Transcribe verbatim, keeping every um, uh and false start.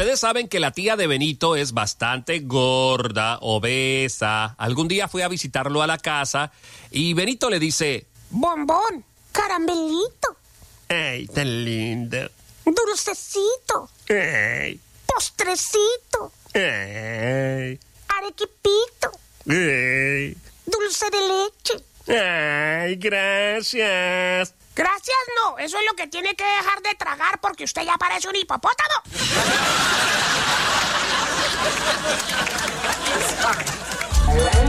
Ustedes saben que la tía de Benito es bastante gorda, obesa. Algún día fui a visitarlo a la casa y Benito le dice: bombón, caramelito, ¡ay, tan lindo! Dulcecito, ¡ay! Postrecito, ¡ay! Arequipito, ¡ay! Dulce de leche. ¡Ay, gracias! Gracias, no. Eso es lo que tiene que dejar de tragar porque usted ya parece un hipopótamo.